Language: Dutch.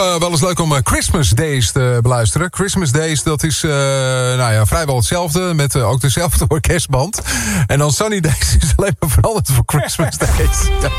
Wel eens leuk om Christmas Days te beluisteren. Christmas Days, dat is vrijwel hetzelfde. Met ook dezelfde orkestband. En dan Sunny Days is alleen maar veranderd voor Christmas Days. Ja.